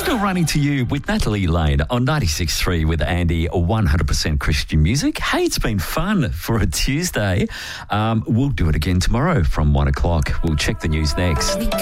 Still running to you with Natalie Lane on 96.3 with Andy, 100% Christian music. Hey, it's been fun for a Tuesday. We'll do it again tomorrow from 1 o'clock. We'll check the news next.